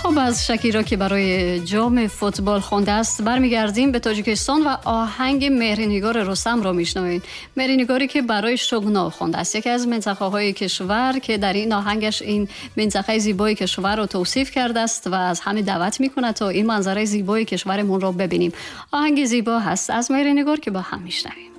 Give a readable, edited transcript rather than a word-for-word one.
خب از شکیرا که برای جام فوتبال خوانده است برمیگردیم به تاجیکستان و آهنگ مهرنگار رستم را میشنویم. مهرنگاری که برای شغنا خوانده است، یکی از منطقه های کشور که در این آهنگش این منطقه زیبای کشور را توصیف کرده است و از همه دعوت میکنه تا این منظره زیبای کشورمون را ببینیم. آهنگ زیبا هست از مهرنگار که با هم میشنویم.